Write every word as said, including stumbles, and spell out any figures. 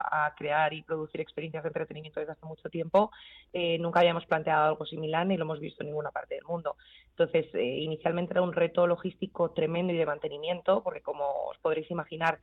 a crear y producir experiencias de entretenimiento desde hace mucho tiempo, eh, nunca habíamos planteado algo similar ni lo hemos visto en ninguna parte del mundo. Entonces, eh, inicialmente era un reto logístico tremendo y de mantenimiento, porque como os podréis imaginar,